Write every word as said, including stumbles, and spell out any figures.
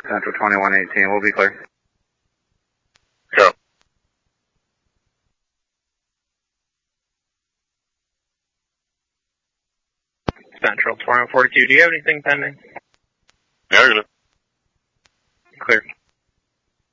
Central twenty-one eighteen, we'll be clear. Go. Central twenty-one forty-two, do you have anything pending? Negative. Clear.